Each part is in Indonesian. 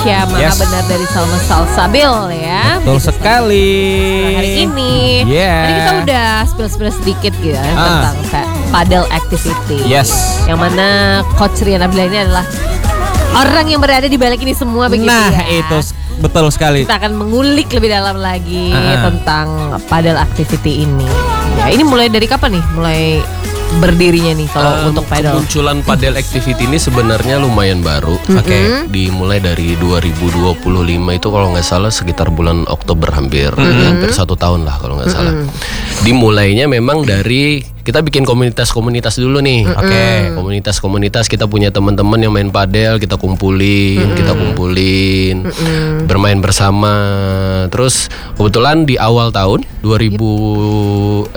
Indonesia. Maha benar dari Salma Salsabil ya. Betul sekali. Hari ini tadi kita udah spill sedikit gitu ya tentang padel activity. Yang mana Coach Rian Abdillah ini adalah orang yang berada di balik ini semua begitu ya. Itu betul sekali. Kita akan mengulik lebih dalam lagi tentang padel activity ini. Ya, ini mulai dari kapan nih? Mulai berdirinya nih kalau untuk padel? Kemunculan padel activity ini sebenarnya lumayan baru. Dimulai dari 2025 itu kalau nggak salah sekitar bulan Oktober hampir 1 tahun lah kalau nggak salah. Dimulainya memang dari kita bikin komunitas dulu nih. Komunitas kita punya teman-teman yang main padel, kita kumpulin, bermain bersama. Terus kebetulan di awal tahun 2026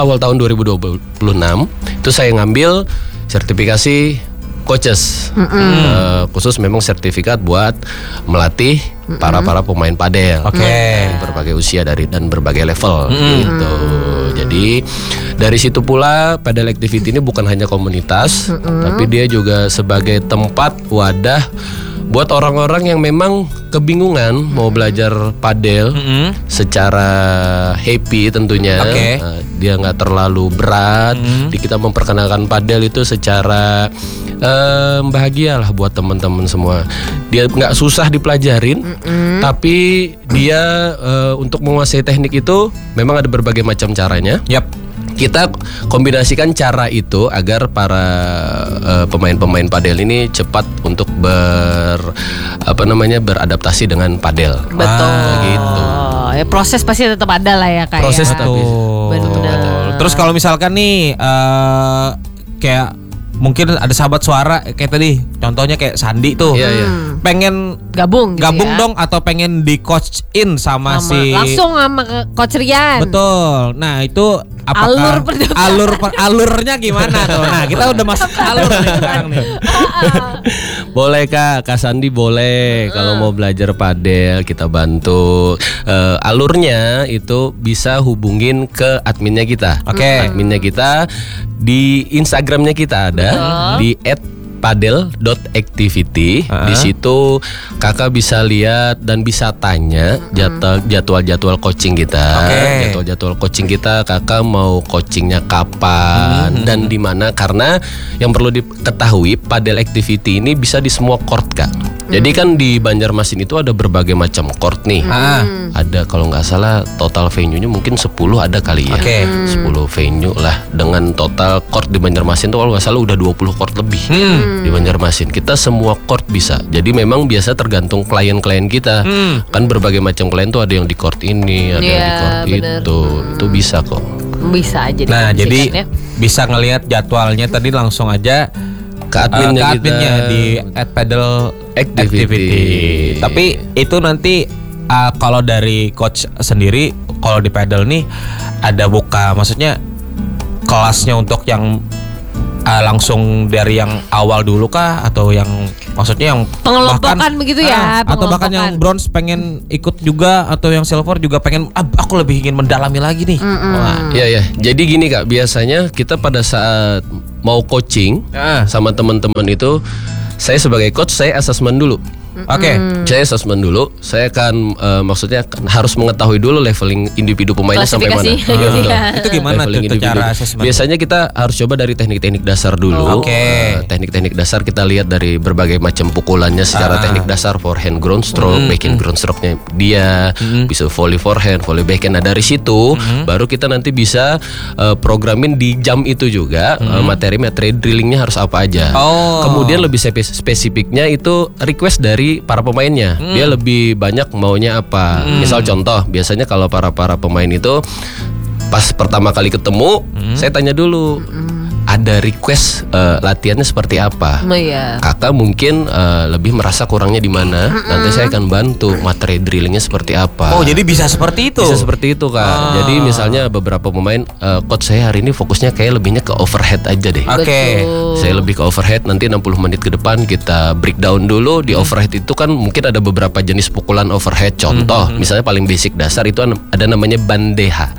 itu saya ngambil sertifikasi coaches, khusus memang sertifikat buat melatih para pemain padel, berbagai usia dan berbagai level gitu. Jadi dari situ pula padel activity ini bukan hanya komunitas, tapi dia juga sebagai tempat wadah buat orang-orang yang memang kebingungan mau belajar padel secara happy tentunya. Dia nggak terlalu berat. Kita memperkenalkan padel itu secara bahagia lah buat teman-teman semua. Dia nggak susah dipelajarin, tapi dia untuk menguasai teknik itu memang ada berbagai macam caranya. Kita kombinasikan cara itu agar para pemain-pemain padel ini cepat untuk beradaptasi dengan padel. Betul. Gitu. Ya, proses pasti tetap ada lah ya Kak. Proses tetap. Benar. Terus kalau misalkan nih kayak mungkin ada sahabat suara kayak tadi contohnya kayak Sandi tuh, pengen gabung dong atau pengen di coach in sama si langsung sama Coach Rian. Betul. Nah itu apakah alurnya gimana tuh? Nah kita udah masuk alur nih sekarang nih. Boleh Kak Sandi boleh. Kalau mau belajar padel kita bantu. Alurnya itu bisa hubungin ke adminnya kita. Adminnya kita di Instagramnya kita ada di @padel.activity. Di situ kakak bisa lihat dan bisa tanya jadwal coaching kita. Jadwal coaching kita kakak mau coachingnya kapan dan di mana, karena yang perlu diketahui padel activity ini bisa di semua court Kak. Jadi kan di Banjarmasin itu ada berbagai macam court nih. Ada kalau nggak salah total venue-nya mungkin 10 ada kali ya. 10 venue lah dengan total court di Banjarmasin tuh kalau nggak salah udah 20 court lebih. Di Banjarmasin kita semua court bisa. Jadi memang biasa tergantung klien-klien kita. Kan berbagai macam klien tuh ada yang di court ini, ada yang di court itu. Itu bisa kok. Bisa aja. Nah, jadi bisa ngelihat jadwalnya tadi langsung aja ke adminnya di @padel activity. Tapi itu nanti kalau dari coach sendiri kalau di padel nih ada buka, maksudnya kelasnya untuk yang langsung dari yang awal dulu kah, atau yang maksudnya yang pengelompokan begitu ya, atau bahkan yang bronze pengen ikut juga, atau yang silver juga pengen aku lebih ingin mendalami lagi nih. Iya. Jadi gini Kak, biasanya kita pada saat mau coaching sama teman-teman itu, saya sebagai coach saya assessment dulu. Saya assessment dulu. Saya akan maksudnya harus mengetahui dulu leveling individu pemainnya sampai mana. Itu gimana tuh cara assessment? Biasanya kita harus coba dari teknik-teknik dasar dulu. Teknik-teknik dasar kita lihat dari berbagai macam pukulannya secara teknik dasar, forehand ground stroke, backhand ground stroke-nya dia, bisa volley forehand, volley backhand. Nah dari situ baru kita nanti bisa programin di jam itu juga materi-materi drillingnya harus apa aja. Kemudian lebih spesifiknya itu request dari para pemainnya. Dia lebih banyak maunya apa. Misal contoh, biasanya kalau para pemain itu pas pertama kali ketemu, saya tanya dulu, ada request latihannya seperti apa. Kakak mungkin lebih merasa kurangnya di mana. Nanti saya akan bantu materi drillingnya seperti apa. Jadi bisa seperti itu. Bisa seperti itu Kak. Jadi misalnya beberapa pemain, coach saya hari ini fokusnya kayak lebihnya ke overhead aja deh. Saya lebih ke overhead. Nanti 60 menit ke depan kita breakdown dulu. Di overhead itu kan mungkin ada beberapa jenis pukulan overhead. Contoh, misalnya paling basic dasar itu ada namanya bandeha.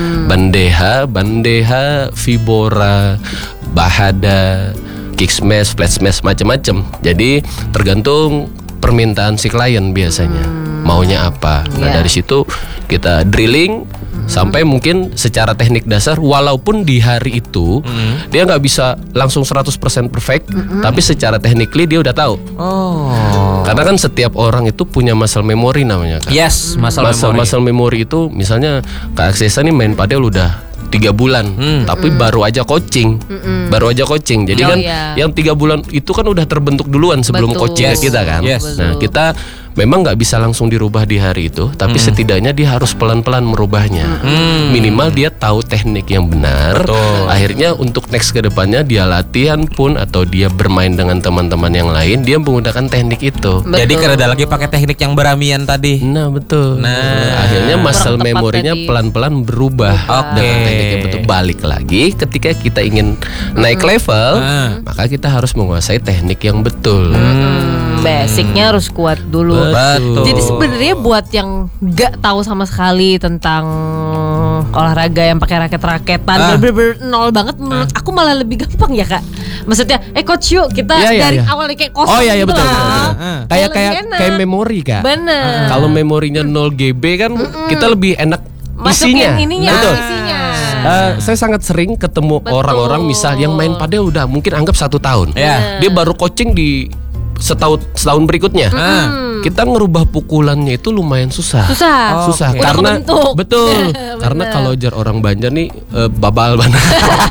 Bandeha, vibora, bahada, kick smash, flat smash, macam-macam. Jadi tergantung permintaan si klien biasanya maunya apa. Nah dari situ kita drilling sampai mungkin secara teknik dasar, walaupun di hari itu dia nggak bisa langsung 100% perfect, tapi secara technically dia udah tahu. Karena kan setiap orang itu punya muscle memory namanya kan. Yes, muscle memory itu misalnya Kak Aksesa nih main padel udah 3 bulan, tapi baru aja coaching. Jadi kan yang 3 bulan itu kan udah terbentuk duluan sebelum coaching kita kan. Nah kita memang nggak bisa langsung dirubah di hari itu, tapi setidaknya dia harus pelan-pelan merubahnya. Minimal dia tahu teknik yang benar. Akhirnya untuk next ke depannya dia latihan pun atau dia bermain dengan teman-teman yang lain, dia menggunakan teknik itu. Jadi kada lagi pakai teknik yang beramian tadi. Nah betul. Akhirnya muscle memorinya pelan-pelan berubah dengan teknik yang betul. Balik lagi ketika kita ingin naik level, maka kita harus menguasai teknik yang betul. Basicnya harus kuat dulu. Betul. Jadi sebenarnya buat yang nggak tahu sama sekali tentang olahraga yang pakai raket-raketan, bener-bener nol banget, menurut aku malah lebih gampang ya Kak. Maksudnya, coach yuk kita dari awal kayak kosong. Iya betul. Kayak memori Kak. Bener. Kalau memorinya 0 GB kan kita lebih enak isinya. Masukin ininya, isinya. Saya sangat sering ketemu orang-orang misal yang main padel udah mungkin anggap 1 tahun. Dia baru coaching di setahun berikutnya. Kita ngerubah pukulannya itu lumayan susah. Susah karena betul. Karena kalau jar orang Banjar nih babal banget.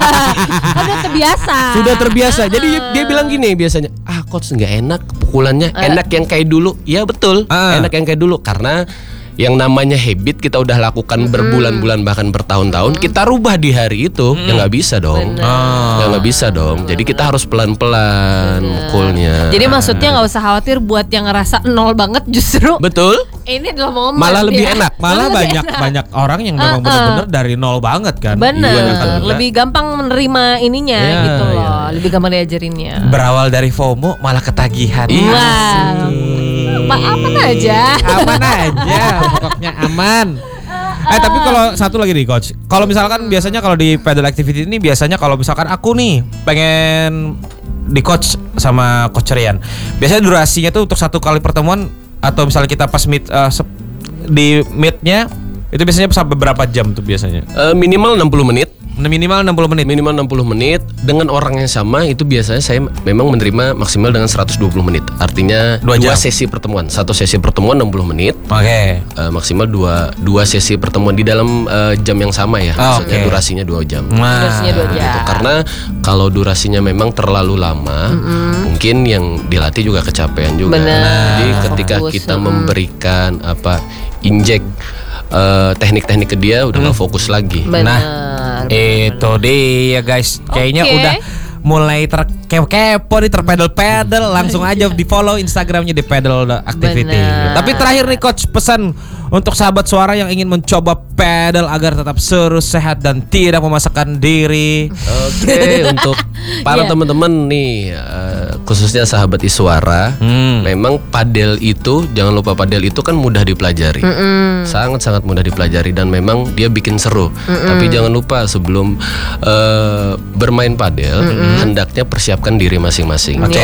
Sudah terbiasa. Jadi dia bilang gini biasanya, coach nggak enak pukulannya, enak yang kayak dulu. Iya betul, enak yang kayak dulu karena yang namanya habit kita udah lakukan berbulan-bulan bahkan bertahun-tahun, kita rubah di hari itu ya nggak bisa dong. Ya nggak bisa dong. Jadi kita harus pelan-pelan mukulnya. Jadi maksudnya nggak usah khawatir buat yang ngerasa nol banget, justru betul. Ini adalah momen malah lebih enak. Malah banyak orang yang memang benar-benar dari nol banget kan. Bener. Lebih gampang menerima ininya gitu loh. Lebih gampang diajarinnya. Berawal dari FOMO malah ketagihan. Aman aja. Pokoknya aman. Tapi kalau satu lagi nih coach, kalau misalkan biasanya kalau di pedal activity ini biasanya kalau misalkan aku nih pengen di coach sama coach Rian, biasanya durasinya tuh untuk 1 kali pertemuan atau misalnya kita pas meet di meetnya itu biasanya sampai berapa jam tuh biasanya? Minimal 60 menit. Minimal 60 menit. Minimal 60 menit dengan orang yang sama itu biasanya saya memang menerima maksimal dengan 120 menit. Artinya 2 sesi pertemuan. 1 sesi pertemuan 60 menit. Maksimal 2 sesi pertemuan di dalam jam yang sama ya. Maksudnya durasinya 2 jam. Durasinya 2 jam. Gitu. Karena kalau durasinya memang terlalu lama, mungkin yang dilatih juga kecapean juga. Jadi ketika kita memberikan injek teknik-teknik ke dia udah nggak fokus lagi. Itu dia guys. Kayaknya udah mulai terkepo nih, terpedal-pedal. Langsung aja di follow Instagramnya di Pedal Activity. Tapi terakhir nih coach, pesan untuk sahabat suara yang ingin mencoba pedal agar tetap seru, sehat dan tidak memaksakan diri. Untuk para teman-teman nih, khususnya sahabat Iswara, memang padel itu, jangan lupa padel itu kan mudah dipelajari, sangat-sangat mudah dipelajari dan memang dia bikin seru. Tapi jangan lupa sebelum bermain padel, hendaknya persiapkan diri masing-masing.